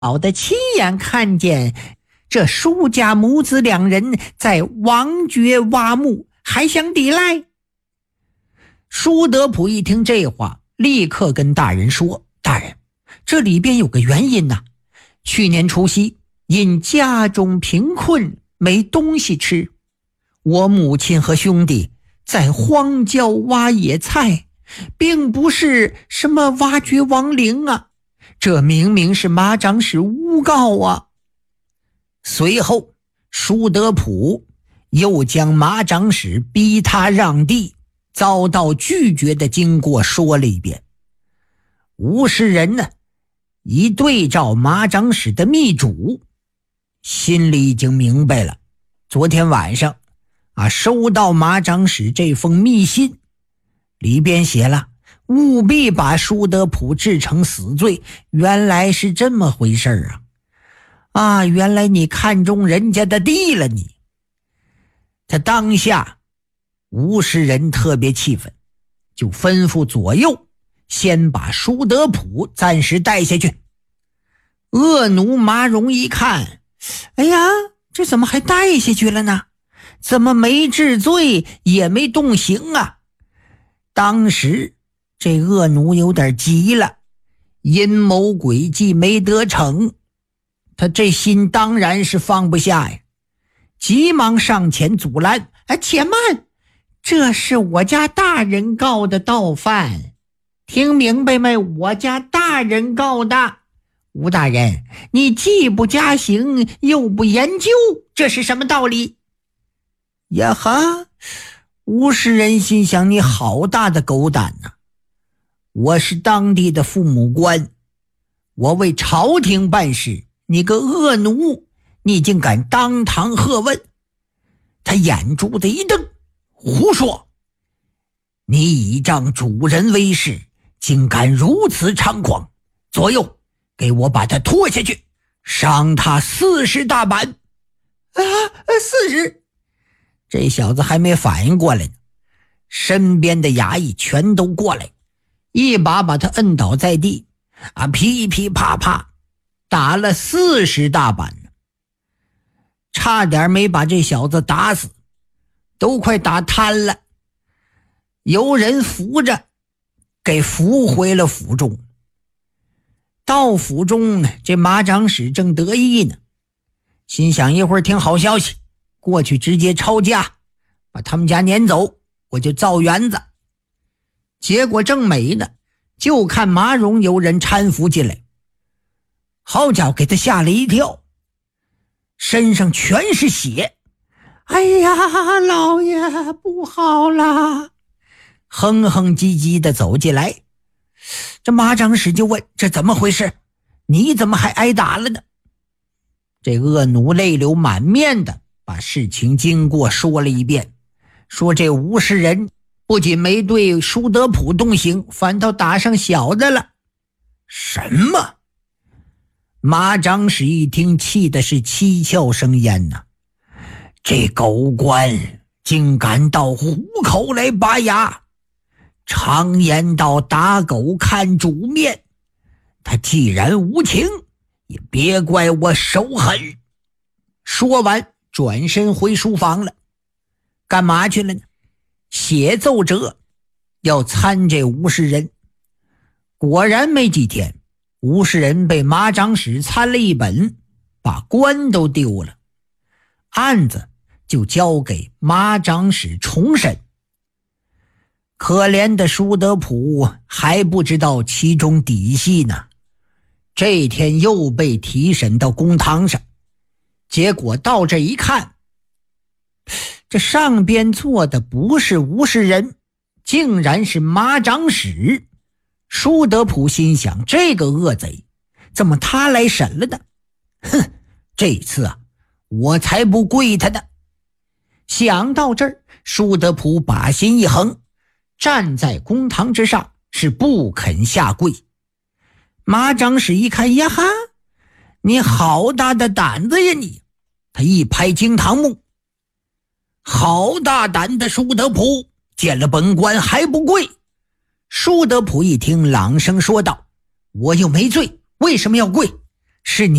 好的亲眼看见这舒家母子两人在王爵挖墓，还想抵赖？舒德普一听这话，立刻跟大人说：大人，这里边有个原因呐。去年除夕因家中贫困没东西吃，我母亲和兄弟在荒郊挖野菜，并不是什么挖掘亡灵啊，这明明是马长史诬告啊。随后舒德普又将马长史逼他让地遭到拒绝的经过说了一遍。吴氏人呢，一对照马长史的密嘱，心里已经明白了。昨天晚上收到马长史这封密信，里边写了务必把舒德普治成死罪，原来是这么回事啊！原来你看中人家的地了你。他当下吴氏人特别气愤，就吩咐左右先把舒德普暂时带下去。恶奴马荣一看，哎呀，这怎么还带下去了呢？怎么没治罪也没动刑啊？当时这恶奴有点急了，阴谋诡计没得逞，他这心当然是放不下呀，急忙上前阻拦：且慢，这是我家大人告的盗犯，听明白没？我家大人告的。吴大人，你既不加刑又不研究，这是什么道理？呀哈！吴氏人心想，你好大的狗胆啊！我是当地的父母官，我为朝廷办事，你个恶奴，你竟敢当堂喝问！他眼珠子一瞪：胡说！你倚仗主人威势，竟敢如此猖狂！左右，给我把他拖下去，赏他40大板！40！这小子还没反应过来呢，身边的衙役全都过来，一把把他摁倒在地，噼噼啪啪打了40大板呢，差点没把这小子打死，都快打瘫了。有人扶着给扶回了府中。到府中，这马长史正得意呢，心想一会儿听好消息，过去直接抄家，把他们家撵走，我就造园子。结果正美呢，就看马荣有人搀扶进来，好家伙，给他吓了一跳，身上全是血。哎呀，老爷不好啦！哼哼唧唧的走进来。这马长史就问：这怎么回事？你怎么还挨打了呢？这恶奴泪流满面的把事情经过说了一遍，说这吴氏人不仅没对舒德普动刑，反倒打上小的了。什么？马长史一听，气的是七窍生烟呐！这狗官竟敢到虎口来拔牙！常言道，打狗看主面，他既然无情，也别怪我手狠。说完转身回书房了。干嘛去了呢？写奏折要参这吴氏人。果然没几天，吴氏人被马长史参了一本，把官都丢了，案子就交给马长史重审。可怜的舒德普还不知道其中底细呢，这天又被提审到公堂上。结果到这一看，这上边坐的不是吴氏人，竟然是马长史。舒德普心想，这个恶贼怎么他来审了呢？哼，这次我才不跪他呢。想到这儿，舒德普把心一横，站在公堂之上，是不肯下跪。马长史一看，呀哈，你好大的胆子呀你！他一拍惊堂木：好大胆的舒德普，见了本官还不跪！舒德普一听，朗声说道：我又没罪，为什么要跪？ 是你